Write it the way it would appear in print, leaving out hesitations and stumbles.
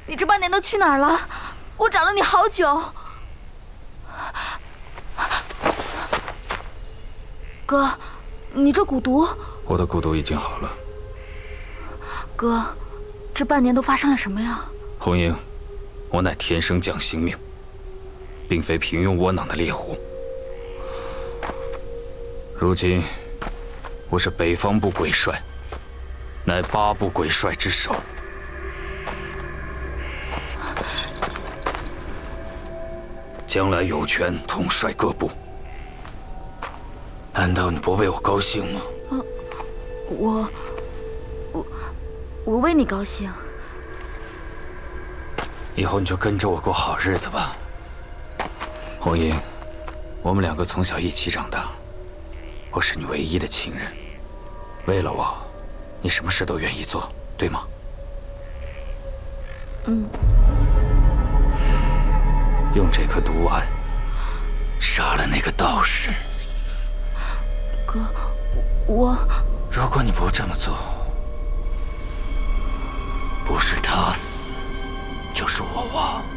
你这半年都去哪儿了？我找了你好久。哥，你这蛊毒…… 我的蛊毒已经好了。 哥，这半年都发生了什么呀？ 红英，我乃天生将星命，并非平庸窝囊的猎狐。如今，我是北方部鬼帅，乃8部鬼帅之首。将来有权统帅各部。难道你不为我高兴吗？ 我为你高兴。 以后你就跟着我过好日子吧。红英，我们2个从小一起长大，我是你唯一的亲人。为了我，你什么事都愿意做，对吗？ 嗯。 用这颗毒丸杀了那个道士。 哥，我…… 如果你不这么做，不是他死，就是我亡。